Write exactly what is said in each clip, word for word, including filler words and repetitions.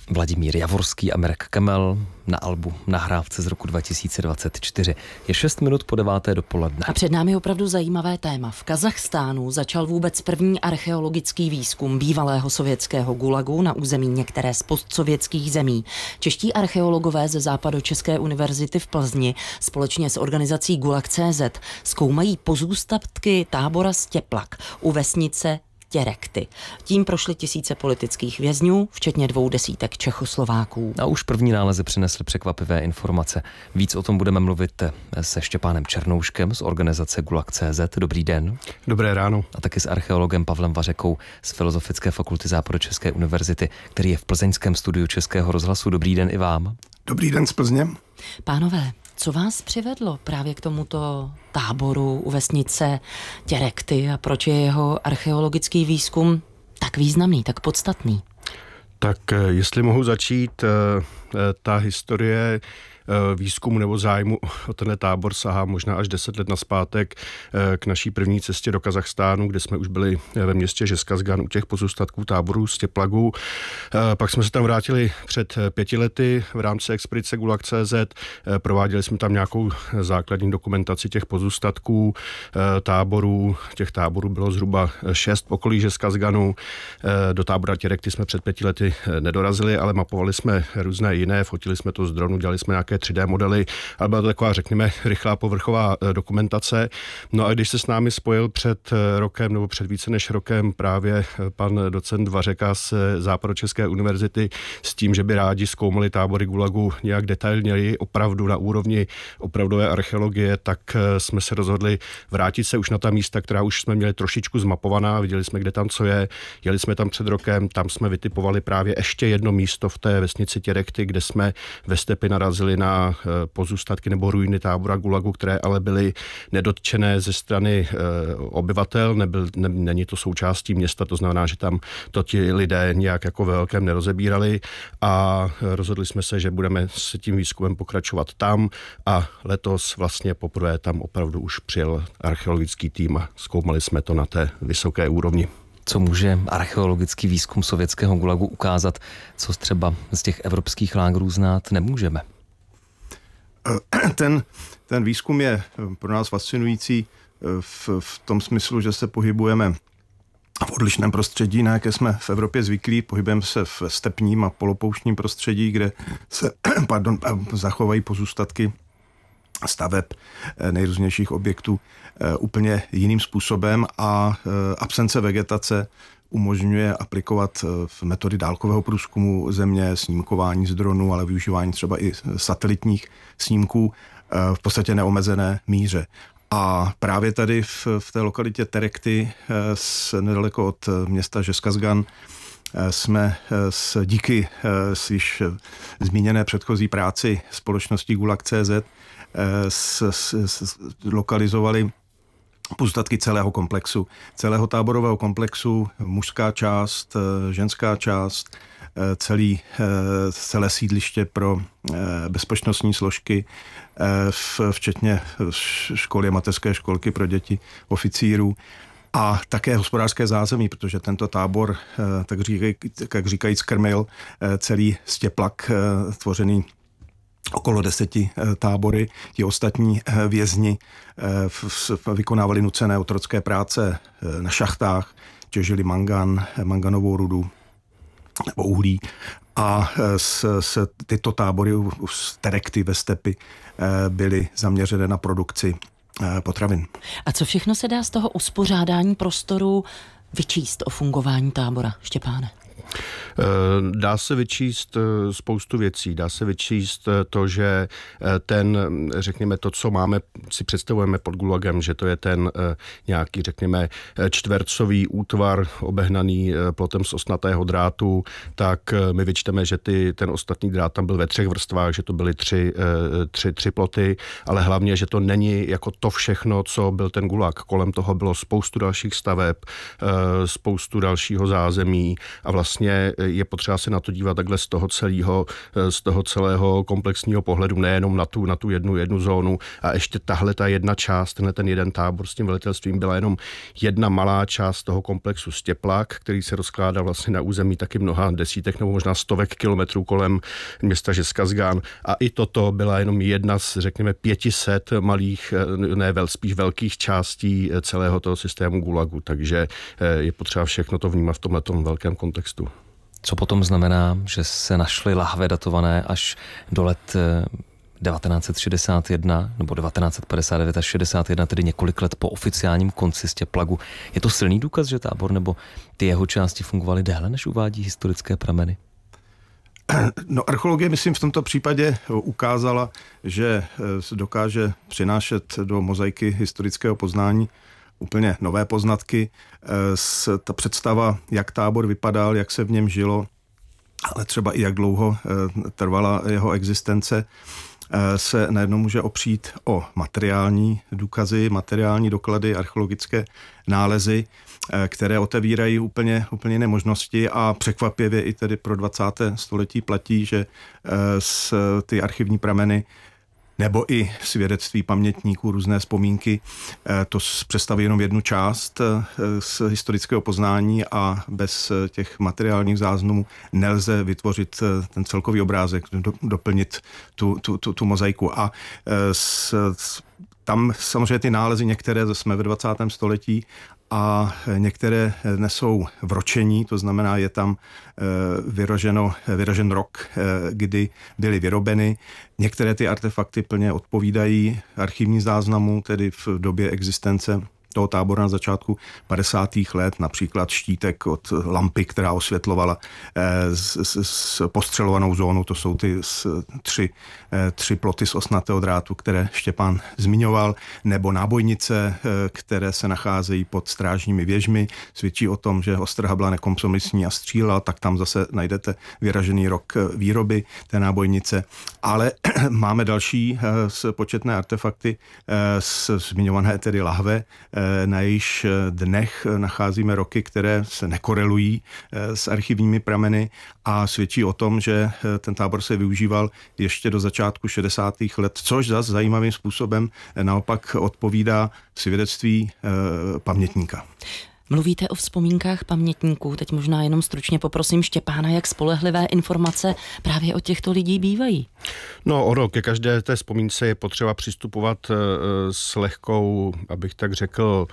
Vladimír Javorský a Mirek Kemel na albu Nahrávce z roku dva tisíce dvacet čtyři. Je šest minut po deváté dopoledne. A před námi opravdu zajímavé téma. V Kazachstánu začal vůbec první archeologický výzkum bývalého sovětského gulagu na území některé z postsovětských zemí. Čeští archeologové ze Západočeské univerzity v Plzni společně s organizací Gulag tečka cé zet zkoumají pozůstatky tábora Stěplak u vesnice Těrekty. Tím prošly tisíce politických vězňů, včetně dvou desítek Čechoslováků. A už první nálezy přinesly překvapivé informace. Víc o tom budeme mluvit se Štěpánem Černouškem z organizace Gulag tečka cé zet. Dobrý den. Dobré ráno. A taky s archeologem Pavlem Vařekou z Filozofické fakulty Západočeské univerzity, který je v plzeňském studiu Českého rozhlasu. Dobrý den i vám. Dobrý den z Plzně. Pánové, co vás přivedlo právě k tomuto táboru u vesnice Těrekty a proč je jeho archeologický výzkum tak významný, tak podstatný? Tak jestli mohu začít, ta historie výzkumu nebo zájmu o tenhle tábor sahá možná až deset let nazpátek k naší první cestě do Kazachstánu, kde jsme už byli ve městě Žeskazgan u těch pozůstatků táborů Stěplagu. Pak jsme se tam vrátili před pěti lety v rámci expedice Gulag tečka cé zet. Prováděli jsme tam nějakou základní dokumentaci těch pozůstatků táborů. Těch táborů bylo zhruba šest v okolí Žeskazganu. Do tábora Těrekty jsme před pěti lety nedorazili, ale mapovali jsme různé jiné, fotili jsme to z dronu, dělali jsme nějaké tři dé modely, ale byla to taková, řekněme, rychlá povrchová dokumentace. No a když se s námi spojil před rokem nebo před více než rokem právě pan docent Vařeka z Západočeské univerzity s tím, že by rádi zkoumali tábory gulagu nějak detailněji, opravdu na úrovni opravdové archeologie, tak jsme se rozhodli vrátit se už na ta místa, která už jsme měli trošičku zmapovaná, viděli jsme, kde tam co je, jeli jsme tam před rokem, tam jsme vytipovali právě ještě jedno místo v té vesnici Těrekty, kde jsme ve stepi narazili na na pozůstatky nebo ruiny tábora gulagu, které ale byly nedotčené ze strany e, obyvatel, nebyl, ne, není to součástí města, to znamená, že tam to ti lidé nějak jako ve velkém nerozebírali a rozhodli jsme se, že budeme s tím výzkumem pokračovat tam a letos vlastně poprvé tam opravdu už přijel archeologický tým a zkoumali jsme to na té vysoké úrovni. Co může archeologický výzkum sovětského gulagu ukázat, co třeba z těch evropských lágrů znát nemůžeme? Ten, ten výzkum je pro nás fascinující v, v tom smyslu, že se pohybujeme v odlišném prostředí, na jaké jsme v Evropě zvyklí. Pohybujeme se v stepním a polopouštním prostředí, kde se pardon, zachovají pozůstatky staveb nejrůznějších objektů úplně jiným způsobem a absence vegetace umožňuje aplikovat metody dálkového průzkumu země, snímkování z dronů, ale využívání třeba i satelitních snímků v podstatě neomezené míře. A právě tady v, v té lokalitě Těrekty, nedaleko od města Žeskazgan, jsme s, díky již zmíněné předchozí práci společnosti Gulag tečka cé zet s, s, s, lokalizovali pozůstatky celého komplexu, celého táborového komplexu, mužská část, ženská část, celý, celé sídliště pro bezpečnostní složky, včetně školy a mateřské školky pro děti oficírů a také hospodářské zázemí, protože tento tábor, tak říkají, jak říkají, skrmil celý Stěplak tvořený okolo deseti tábory. Ti ostatní vězni vykonávali nucené otrocké práce na šachtách, těžili mangan, manganovou rudu nebo uhlí a s, s tyto tábory z Těrekty ve stepi byly zaměřené na produkci potravin. A co všechno se dá z toho uspořádání prostoru vyčíst o fungování tábora, Štěpáne? Dá se vyčíst spoustu věcí. Dá se vyčíst to, že ten, řekněme, to, co máme, si představujeme pod gulagem, že to je ten nějaký, řekněme, čtvercový útvar obehnaný plotem z ostnatého drátu, tak my vyčteme, že ty, ten ostatní drát tam byl ve třech vrstvách, že to byly tři, tři, tři ploty, ale hlavně, že to není jako to všechno, co byl ten gulag. Kolem toho bylo spoustu dalších staveb, spoustu dalšího zázemí a vlastně je potřeba se na to dívat takhle z toho celého, z toho celého komplexního pohledu, nejenom na tu, na tu jednu, jednu zónu. A ještě tahle ta jedna část, tenhle ten jeden tábor s tím velitelstvím byla jenom jedna malá část toho komplexu Stěplák, který se rozkládá vlastně na území taky mnoha desítek nebo možná stovek kilometrů kolem města Žeskazgán. A i toto byla jenom jedna z, řekněme, pětiset malých, ne vel, spíš velkých částí celého toho systému Gulagu. Takže je potřeba všechno to vnímat v tomhletom velkém kontextu. Co potom znamená, že se našly lahve datované až do let devatenáct set šedesát jedna nebo devatenáct set padesát devět až šedesát jedna, tedy několik let po oficiálním konci Stěplagu. Je to silný důkaz, že tábor nebo ty jeho části fungovaly déle, než uvádí historické prameny? No, archeologie, myslím, v tomto případě ukázala, že dokáže přinášet do mozaiky historického poznání úplně nové poznatky. Ta představa, jak tábor vypadal, jak se v něm žilo, ale třeba i jak dlouho trvala jeho existence, se najednou může opřít o materiální důkazy, materiální doklady, archeologické nálezy, které otevírají úplně, úplně jiné možnosti a překvapivě i tedy pro dvacáté století platí, že ty archivní prameny nebo i svědectví pamětníků, různé vzpomínky, to představí jenom jednu část z historického poznání a bez těch materiálních záznamů nelze vytvořit ten celkový obrázek, doplnit tu, tu, tu, tu mozaiku. A s, tam samozřejmě ty nálezy, některé jsme ve dvacátém století a některé nesou vročení, to znamená, je tam vyroženo, vyrožen rok, kdy byly vyrobeny. Některé ty artefakty plně odpovídají archivní záznamu, tedy v době existence toho tábora na začátku padesátých let, například štítek od lampy, která osvětlovala s, s, s postřelovanou zónu, to jsou ty s, tři, tři ploty z osnatého drátu, které Štěpán zmiňoval, nebo nábojnice, které se nacházejí pod strážními věžmi, svědčí o tom, že ostraha byla nekompromisní a střílela, tak tam zase najdete vyražený rok výroby té nábojnice. Ale máme další početné artefakty, zmiňované tedy lahve, na jejíž dnech nacházíme roky, které se nekorelují s archivními prameny a svědčí o tom, že ten tábor se využíval ještě do začátku šedesátých let, což zase zajímavým způsobem naopak odpovídá svědectví pamětníka. Mluvíte o vzpomínkách pamětníků, teď možná jenom stručně poprosím Štěpána, jak spolehlivé informace právě od těchto lidí bývají. No ono, ke každé té vzpomínce je potřeba přistupovat s lehkou, abych tak řekl,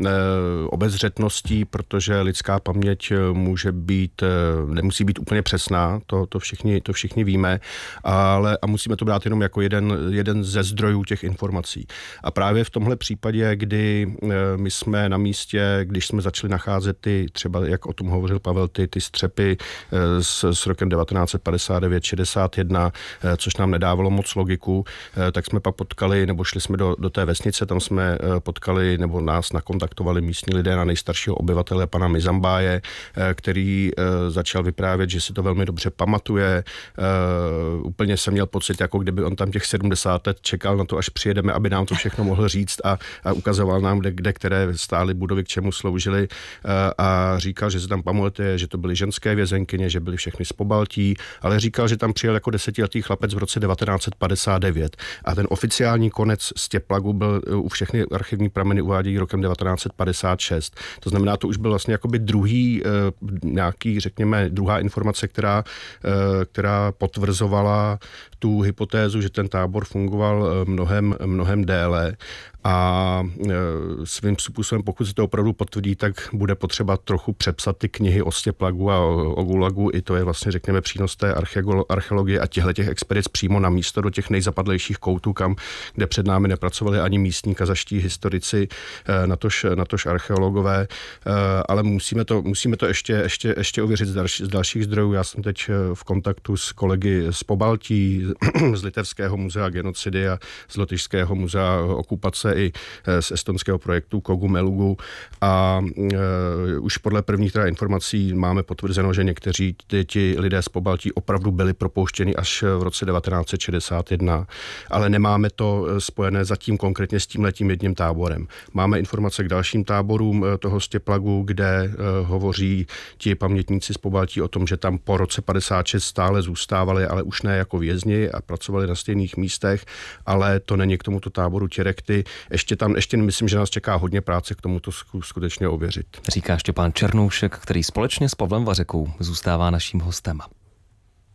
obezřetností, protože lidská paměť může být, nemusí být úplně přesná, to, to, všichni, to všichni víme, ale a musíme to brát jenom jako jeden, jeden ze zdrojů těch informací. A právě v tomhle případě, kdy my jsme na místě, když jsme začali nacházet ty, třeba jak o tom hovořil Pavel, ty, ty střepy s, s rokem devatenáct set padesát devět šedesát jedna, což nám nedávalo moc logiku, tak jsme pak potkali, nebo šli jsme do, do té vesnice, tam jsme potkali, nebo nás nakontaktovali místní lidé na nejstaršího obyvatele, pana Mizambáje, který začal vyprávět, že si to velmi dobře pamatuje. Úplně jsem měl pocit, jako kdyby on tam těch sedmdesát let čekal na to, až přijedeme, aby nám to všechno mohl říct a, a ukazoval nám, kde, kde které stály budovy, k čemu sloužily a říkal, že se tam pamatuje, že to byly ženské vězenkyně, že byly všechny z Pobaltí, ale říkal, že tam přijel jako desetiletý chlapec v roce devatenáct set padesát devět a ten oficiální konec Stěplagu byl u všechny archivní prameny uvádějí rokem devatenáct set padesát šest. To znamená, to už byl vlastně jakoby druhý nějaký, řekněme, druhá informace, která, která potvrzovala tu hypotézu, že ten tábor fungoval mnohem, mnohem déle. A svým způsobem, pokud se to opravdu potvrdí, tak bude potřeba trochu přepsat ty knihy o Stěplagu a o, o Gulagu. I to je vlastně, řekněme, přínos té archeologie a těchto těch expedic přímo na místo do těch nejzapadlejších koutů, kam, kde před námi nepracovali ani místní kazaští historici, natož, natož archeologové. Ale musíme to, musíme to ještě, ještě, ještě ověřit z, další, z dalších zdrojů. Já jsem teď v kontaktu s kolegy z Pobaltí, z Litevského muzea genocidy a z Lotyšského muzea okupace i z estonského projektu Kogu Melugu a už podle prvních teda informací máme potvrzeno, že někteří ti, ti lidé z Pobaltí opravdu byli propouštěni až v roce devatenáct set šedesát jedna, ale nemáme to spojené zatím konkrétně s tímhletím jedním táborem. Máme informace k dalším táborům toho Stěplagu, kde hovoří ti pamětníci z Pobaltí o tom, že tam po roce padesát šest stále zůstávali, ale už ne jako vězni a pracovali na stejných místech, ale to není k tomuto táboru Těrekty. Ještě tam, ještě myslím, že nás čeká hodně práce k tomuto skutečně ověřit. Říká Štěpán Černoušek, který společně s Pavlem Vařekou zůstává naším hostem.